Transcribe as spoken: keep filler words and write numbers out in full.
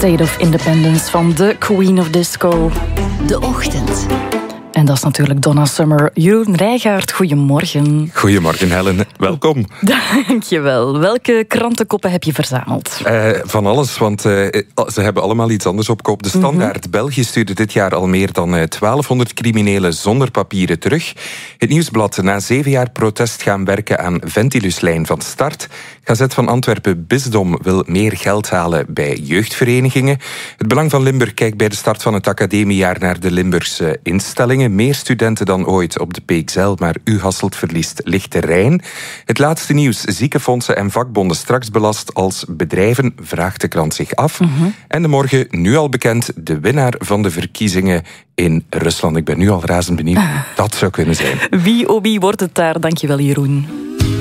State of Independence van de Queen of Disco. De Ochtend. En dat is natuurlijk Donna Summer. Jeroen Rijgaard, goedemorgen. Goedemorgen, Helen. Welkom. Dankjewel. Welke krantenkoppen heb je verzameld? Uh, van alles, want uh, ze hebben allemaal iets anders op kop. De Standaard mm-hmm. België stuurde dit jaar al meer dan uh, twaalfhonderd criminelen zonder papieren terug. Het Nieuwsblad na zeven jaar protest gaan werken aan Ventiluslijn van start. Gazet van Antwerpen Bisdom wil meer geld halen bij jeugdverenigingen. Het Belang van Limburg kijkt bij de start van het academiejaar naar de Limburgse instellingen. Meer studenten dan ooit op de P X L, maar U Hasselt verliest lichte Rijn. Het laatste nieuws, ziekenfondsen en vakbonden straks belast als bedrijven, vraagt de krant zich af. Mm-hmm. En de morgen, nu al bekend, de winnaar van de verkiezingen in Rusland. Ik ben nu al razend benieuwd wie dat zou kunnen zijn. Wie, oh wie wordt het daar? Dankjewel, Jeroen.